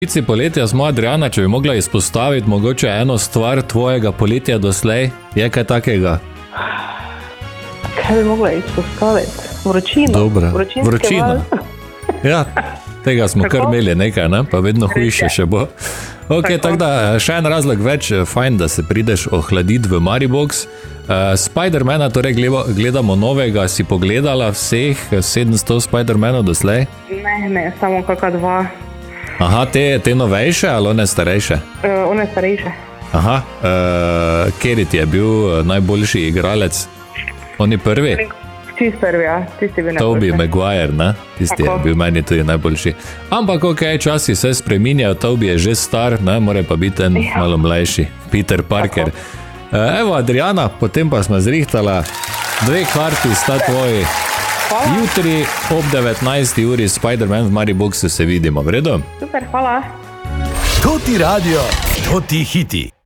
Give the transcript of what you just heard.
Pici poletja smo, Adriana, če bi mogla izpostaviti mogoče eno stvar tvojega poletja doslej, je kaj takega? Kaj bi mogla izpostaviti? Vročina. Dobro, vročina. Ja, tega smo kar imeli nekaj, ne? Pa vedno hujše še bo. Ok, tako da še en razlog več, fajn, da se prideš ohladiti v Maribox. Spidermana, torej gledamo novega, si pogledala vseh 700 Spidermanov doslej? Ne, samo kakšna 2. Aha, te novejše ali one starejše? One starejše. Aha, kjer ti je bil najboljši igralec? Oni prvi? Tisti prvi, ja. Tisti bil najboljši. Tobey Maguire, ne? Tisti je bil meni tudi najboljši. Ampak ok, časi se spreminjajo, Tobey je že star, ne? More pa biti en malo mlajši. Peter Parker. Evo, Adriana, potem pa smo zrihtala 2 karti sta tvoji. Jutri ob 19. uri Spider-Man v Mariboxu se vidimo, v redu? Super, hvala. To ti radio, to ti hiti.